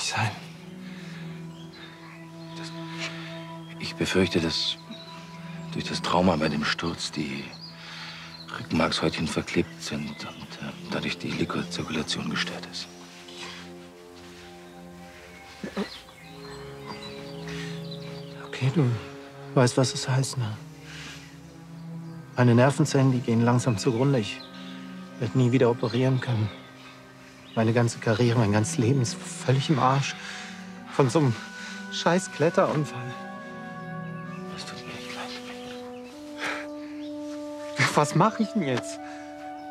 nicht sein. Ich befürchte, dass durch das Trauma bei dem Sturz die Rückenmarkshäutchen verklebt sind und dadurch die Liquorzirkulation gestört ist. Okay, du weißt, was es heißt, ne? Meine Nervenzellen, die gehen langsam zugrunde. Ich werde nie wieder operieren können. Meine ganze Karriere, mein ganzes Leben ist völlig im Arsch. Von so einem scheiß Kletterunfall. Es tut mir echt leid. Was mache ich denn jetzt?